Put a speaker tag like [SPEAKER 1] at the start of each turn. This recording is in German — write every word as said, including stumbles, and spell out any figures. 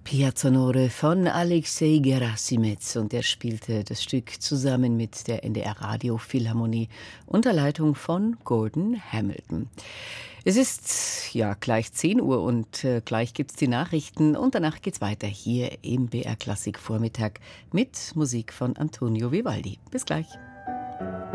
[SPEAKER 1] Piazzonore von Alexei Gerassimets, und er spielte das Stück zusammen mit der N D R Radiophilharmonie unter Leitung von Gordon Hamilton. Es ist ja gleich zehn Uhr und äh, gleich gibt's die Nachrichten und danach geht's weiter hier im B R Klassik Vormittag mit Musik von Antonio Vivaldi. Bis gleich.